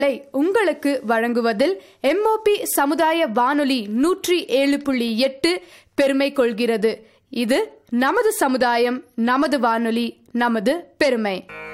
உங்களுக்கு வழங்குவதில் எம்ஓபி சமுதாய வானொலி 107.8 பெருமை கொள்கிறது. இது நமது சமுதாயம், நமது வானொலி, நமது பெருமை.